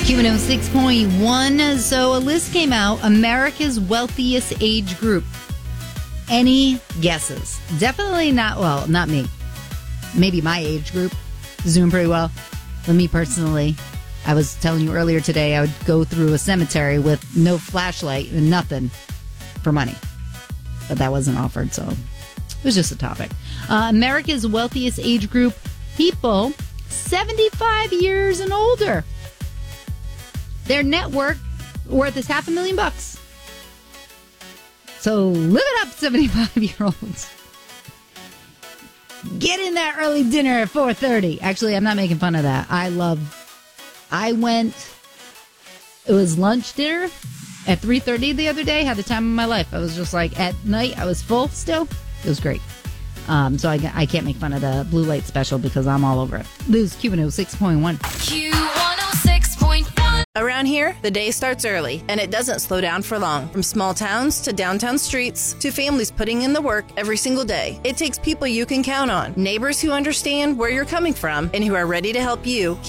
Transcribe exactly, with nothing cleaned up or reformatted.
Q one oh six point one. So a list came out, America's wealthiest age group. Any guesses? Definitely not, well, not me. Maybe my age group is doing pretty well. But me personally, I was telling you earlier today, I would go through a cemetery with no flashlight and nothing for money. But that wasn't offered, so it was just a topic. Uh, America's wealthiest age group, people seventy-five years and older. Their net worth, worth is half a million bucks. So live it up, seventy-five-year-olds. Get in that early dinner at four thirty. Actually, I'm not making fun of that. I love, I went, it was lunch dinner at three thirty the other day. Had the time of my life. I was just like, at night, I was full still. It was great. Um, so I, I can't make fun of the blue light special because I'm all over it. Lose Q one oh six point one. Q one oh six point one. Around here, the day starts early, and it doesn't slow down for long. From small towns to downtown streets to families putting in the work every single day. It takes people you can count on, neighbors who understand where you're coming from and who are ready to help you